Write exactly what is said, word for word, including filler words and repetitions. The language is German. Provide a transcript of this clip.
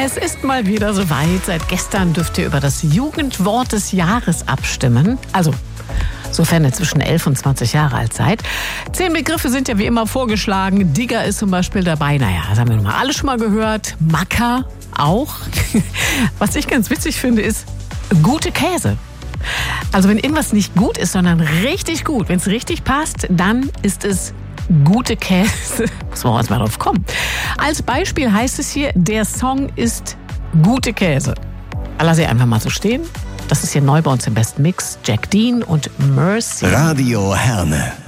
Es ist mal wieder soweit. Seit gestern dürft ihr über das Jugendwort des Jahres abstimmen. Also, sofern ihr zwischen elf und zwanzig Jahre alt seid. Zehn Begriffe sind ja wie immer vorgeschlagen. Digger ist zum Beispiel dabei. Naja, das haben wir mal alle schon mal gehört. Macker auch. Was ich ganz witzig finde, ist gute Käse. Also wenn irgendwas nicht gut ist, sondern richtig gut, wenn es richtig passt, dann ist es gute Käse. Muss man auch erst mal drauf kommen. Als Beispiel heißt es hier, der Song ist gute Käse. Lass ich einfach mal so stehen. Das ist hier neu bei uns im besten Mix. Jack Dean und Mercy. Radio Herne.